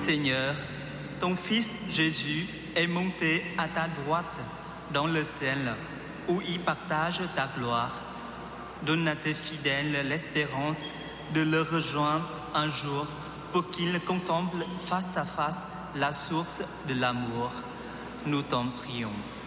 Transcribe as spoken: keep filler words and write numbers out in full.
Seigneur, ton Fils Jésus est monté à ta droite dans le ciel, où il partage ta gloire. Donne à tes fidèles l'espérance de le rejoindre un jour pour qu'ils contemplent face à face la source de l'amour. Nous t'en prions.